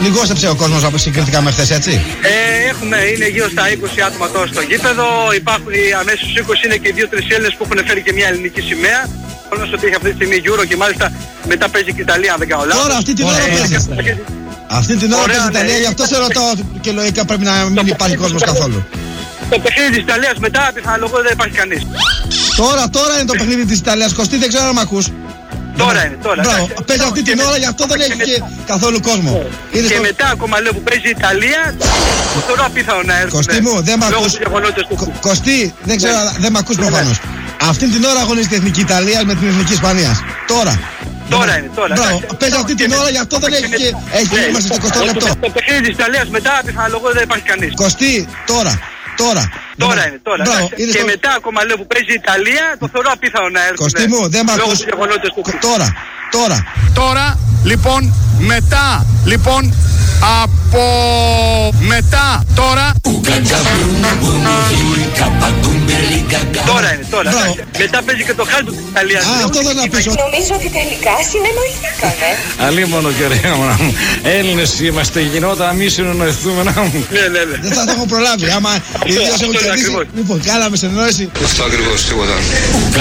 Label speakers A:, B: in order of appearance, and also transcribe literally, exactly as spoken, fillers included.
A: λιγόσεψε ο κόσμος από συγκριτικά με χθες, έτσι.
B: Ε, έχουμε, είναι γύρω στα είκοσι άτομα τώρα στο γήπεδο. Υπάρχουν αμέσως είκοσι, είναι και δύο τρεις Έλληνες που έχουν φέρει και μια ελληνική σημαία. Όλος ότι έχει αυτή τη στιγμή Euro και μάλιστα μετά παίζει και η Ιταλία, αν δεν κάνω λάθος.
A: Τώρα αυτή την ώρα παίζει. Αυτή την ώρα παίζει η Ιταλία, γι' αυτό σε ρωτάω και λογικά πρέπει να μην υπάρχει κόσμος καθόλου.
B: Το παιχνίδι της Ιταλίας μετά, πιθανολογώ δεν υπάρχει κανείς.
A: Τώρα, τώρα είναι το παιχνίδι της Ιταλίας. Κωστή, δεν ξέρω αν μ' ακούς.
B: Τώρα είναι, τώρα.
A: Μπράβο, παίζει αυτή την ώρα, γι' αυτό δεν έχει και καθόλου κόσμο.
B: Και μετά ακόμα λέω που παίζει η Ιταλία, θεωρώ απίθανο να έρθουν.
A: Κωστή μου, δεν μ' ακούς. Κωστή, δεν ξέρω, δεν μ' ακούς προφανώς. Αυτή την ώρα αγωνίζεται η Εθνική Ιταλία με την Εθνική Ισπανία. Τώρα.
B: Τώρα είναι, τώρα.
A: Μπράβο, παίζει αυτή την ώρα, γι' αυτό δεν έχει και. Έχει, είμαστε στο εικοστό λεπτό.
B: Το παιχνίδι της Ιταλίας μετά, πιθανολογώ δεν υπάρχει κανείς.
A: Κωστή, τώρα. Τώρα.
B: Τώρα είναι, τώρα.
A: Μπράβο,
B: και
A: στο...
B: μετά ακόμα λέω που παίζει η Ιταλία, το θεωρώ απίθανο να έρθουν.
A: Κωστή μου, δεν μ' ακούς. Τώρα, τώρα.
C: Τώρα, λοιπόν, μετά, λοιπόν, από μετά, τώρα.
B: Τώρα είναι, τώρα. Μετά παίζει και το χάλτο της Ιταλίας.
A: Α, αυτό δεν να πεις.
D: Νομίζω ότι τελικά συνεννοηθήκαμε.
C: Αλίμονο και ωραία μου. Έλληνες είμαστε, γινόταν να μη συνεννοηθούμε να μου.
B: Ναι, ναι, ναι.
A: Δεν θα το έχω προλάβει. Άμα οι δύο έχουν κερδίσει. Λοιπόν, κάναμε συνεννόηση.
E: Αυτό ακριβώς, τίποτα.